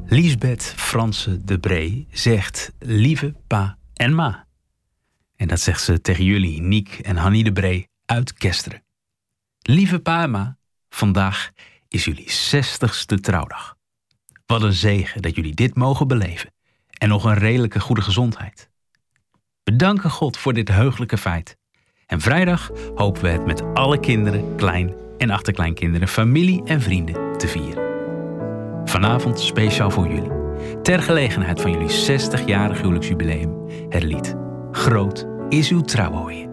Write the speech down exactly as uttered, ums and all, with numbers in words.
Liesbeth Franse de Bree zegt lieve pa en ma. En dat zegt ze tegen jullie, Niek en Hannie de Bree uit Kesteren. Lieve pa en ma, vandaag is jullie zestigste trouwdag. Wat een zegen dat jullie dit mogen beleven. En nog een redelijke goede gezondheid. We danken God voor dit heugelijke feit. En vrijdag hopen we het met alle kinderen, klein- en achterkleinkinderen, familie en vrienden te vieren. Vanavond speciaal voor jullie. Ter gelegenheid van jullie zestigjarig huwelijksjubileum het lied Groot is uw trouw, o Heer.